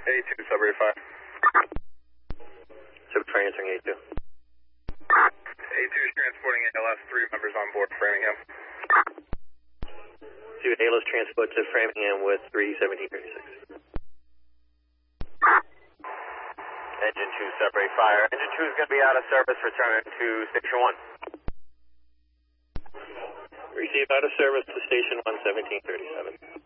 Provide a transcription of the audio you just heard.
A2, Sudbury 5. Sudbury answering A2. A2 is transporting ALS, 3 members on board Framingham. 2 ALS transport to Framingham with 31736. Engine 2 Sudbury Fire. Engine 2 is going to be out of service, return to Station 1. Receive out of service to Station 1, 1737.